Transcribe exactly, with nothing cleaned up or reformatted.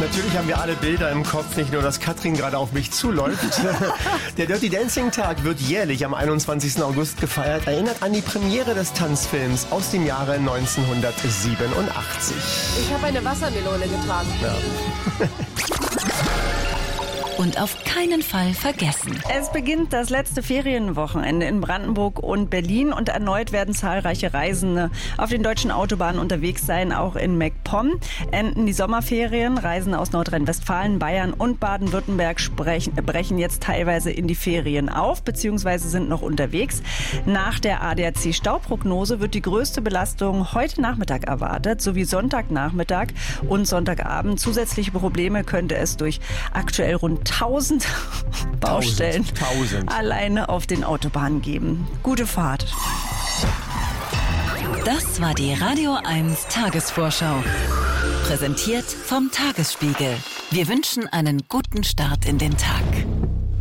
Natürlich haben wir alle Bilder im Kopf, nicht nur, dass Katrin gerade auf mich zuläuft. Der Dirty Dancing Tag wird jährlich am einundzwanzigsten August gefeiert, erinnert an die Premiere des Tanzfilms aus dem Jahre neunzehnhundertsiebenundachtzig. Ich habe eine Wassermelone getragen. Ja. Und auf keinen Fall vergessen. Es beginnt das letzte Ferienwochenende in Brandenburg und Berlin und erneut werden zahlreiche Reisende auf den deutschen Autobahnen unterwegs sein, auch in MacPom. Enden die Sommerferien, Reisende aus Nordrhein-Westfalen, Bayern und Baden-Württemberg sprechen, brechen jetzt teilweise in die Ferien auf, beziehungsweise sind noch unterwegs. Nach der A D A C-Stauprognose wird die größte Belastung heute Nachmittag erwartet, sowie Sonntagnachmittag und Sonntagabend. Zusätzliche Probleme könnte es durch aktuell rund tausend Baustellen Tausend. alleine auf den Autobahnen geben. Gute Fahrt. Das war die Radio eins Tagesvorschau. Präsentiert vom Tagesspiegel. Wir wünschen einen guten Start in den Tag.